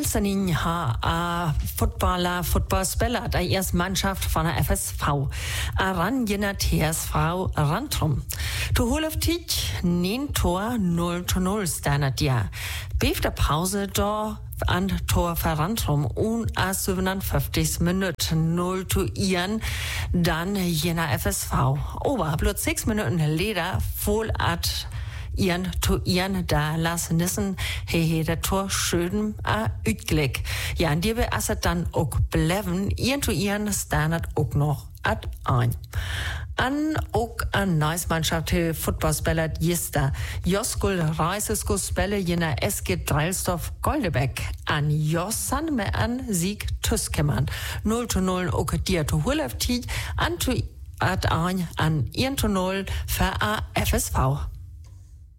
Sanin ha Footballspieler der ersten Mannschaft von der FSV. Aran jener TSV Rantrum. Tu Huleftit 9 Tor 0-0 standard ja. Beef der Pause da an Tor für Rantrum und a 57 Minuten 0-1 dann jener FSV. Ober bloß 6 Minuten Leder voll at ihren da lassen nissen der Tor schön ütklick. Ja, und die beasset dann auch bleiben, ihren Standard auch noch at ein. An auch an neues Mannschaft Footballspieler Jista. Joskul Reisesku Spelle jener SG Dreilsdorf Goldebeck. An Jossan me an Sieg Tüskemmern. 0-0 auch dir to Huleftit an to at ein an 1-0 für a FSV.